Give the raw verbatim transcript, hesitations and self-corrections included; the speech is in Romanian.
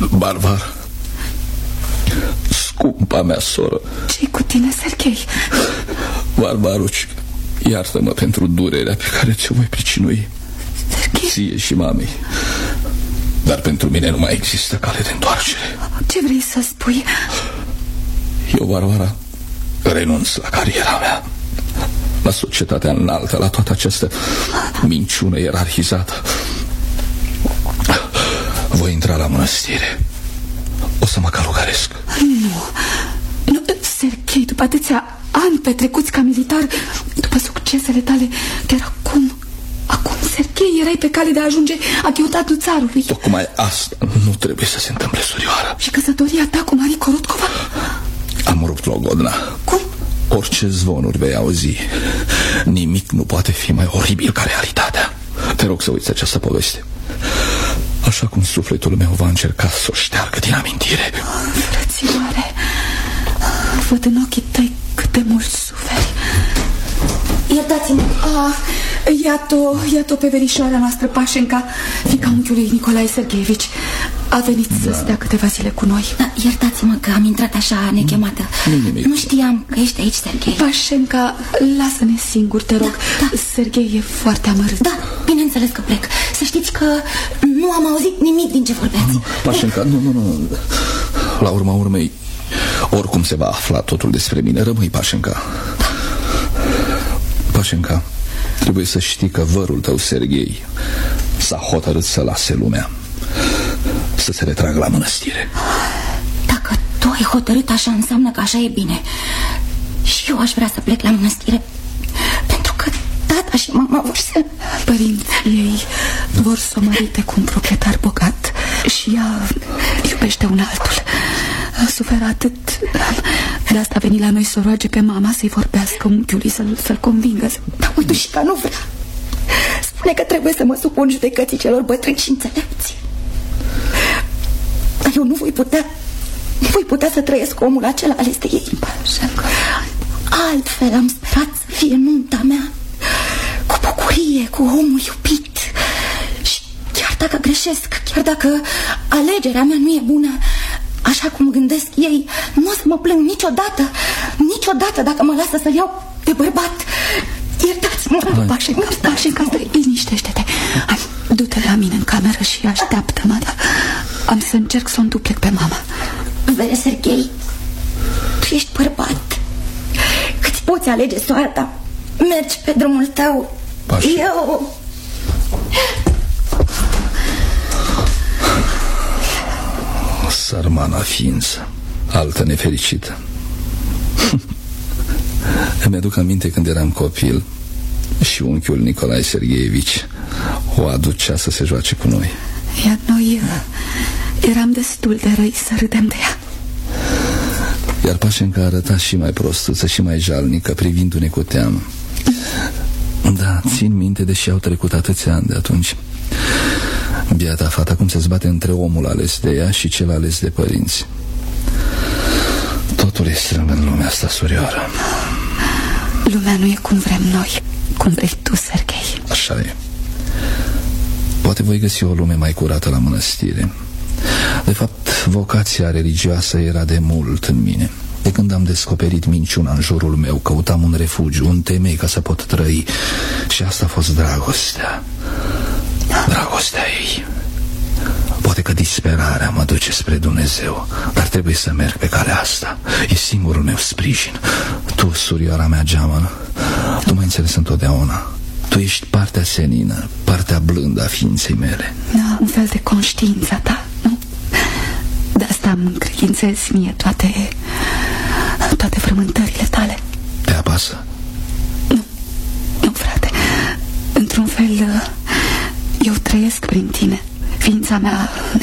Barbar, scumpa mea soră. Ce-i cu tine, Serghei? Barbaruci, iartă-mă pentru durerea pe care ți-o voi pricinui, Serghei? ție și mamei. Dar pentru mine nu mai există cale de întoarcere. Ce vrei să spui? Eu, Varvara, renunț la cariera mea, la societatea înaltă, la toată această minciună ierarhizată. Voi intra la mănăstire. O să mă călugăresc. Nu, nu, Serghei, după atâția ani petrecuți ca militar, după succesele tale, chiar acum, acum, Serghei, erai pe cale de a ajunge adjutatul țarului. Tocmai asta nu trebuie să se întâmple, surioară. Și căsătoria ta cu Marie Korotkova? Am rupt logodna. Cum? Orice zvonuri vei auzi, nimic nu poate fi mai oribil ca realitatea. Te rog să uiți această poveste, așa cum sufletul meu va încerca să o șteargă din amintire. Frățioare, văd în ochii tăi cât de mult suferi. Iertați-mă. Ah, iată-o, iată-o pe verișoara noastră, Pașenca, fiica unchiului Nicolae Sergeevici. A venit da. să stea câteva zile cu noi. Da, iertați-mă că am intrat așa nechemată. Nimic. Nu știam că ești aici, Serghei. Pașenca, lasă-ne singuri, te rog. Da, da. Serghei e foarte amărât. Da, bineînțeles că plec. Să știți că nu am auzit nimic din ce vorbeați. Pașenca, nu, nu, nu. La urma urmei, oricum se va afla totul despre mine. Rămâi, Pașenca. Da. Pașenca, trebuie să știi că vărul tău, Serghei, s-a hotărât să lase lumea, să se retragă la mănăstire. Dacă tu ai hotărât așa, înseamnă că așa e bine. Și eu aș vrea să plec la mănăstire, pentru că tata și mama vor să... Părinții ei vor să o mărite cu un proprietar bogat și ea iubește un altul. Suferă atât. De asta a venit la noi să o roage pe mama să-i vorbească unchiului, să-l să convingă. Dar mătușica nu vrea. Spune că trebuie să mă supun judecății celor bătrâni și înțelepți. Dar eu nu voi putea, nu voi putea să trăiesc cu omul acela ales de ei. Altfel am sperat să fie nunta mea, cu bucurie, cu omul iubit. Și chiar dacă greșesc, chiar dacă alegerea mea nu e bună, așa cum gândesc ei, nu o să mă plâng niciodată, niciodată dacă mă lasă să-l iau de bărbat. Iertați-mă, Pașenca, Pașenca, liniștește-te. Du-te la mine în cameră și așteaptă-mă. Am să încerc să o înduplec pe mama. Vede, Serghei, tu ești bărbat, că-ți poți alege soarta. Mergi pe drumul tău. Pașa. Eu... Sărmana ființă, altă nefericită. Îmi aduc aminte când eram copil și unchiul Nicolae Sergeevici o aducea să se joace cu noi. Iar noi eram destul de răi să râdem de ea. Iar Pașenca arăta și mai prostuță și mai jalnică, privindu-ne cu teamă. Da, țin minte, deși au trecut atâția ani de atunci. Biata fata cum se zbate între omul ales de ea și cel ales de părinți. Totul e strâmb în lumea asta, surioară. Lumea nu e cum vrem noi, cum vrei tu, Serghei. Așa e. Poate voi găsi o lume mai curată la mănăstire. De fapt, vocația religioasă era de mult în mine. De când am descoperit minciuna în jurul meu, căutam un refugiu, un temei ca să pot trăi. Și asta a fost dragostea. Dragostea ei. Poate că disperarea mă duce spre Dumnezeu, dar trebuie să merg pe calea asta. E singurul meu sprijin. Tu, surioara mea geamănă, tu m-ai înțeles întotdeauna. Tu ești partea senină, partea blândă a ființei mele. Da, un fel de conștiința ta, nu? De asta îmi încredințez mie toate Toate frământările tale. Te apasă? Nu, nu, frate. Într-un fel, eu trăiesc prin tine. Ființa mea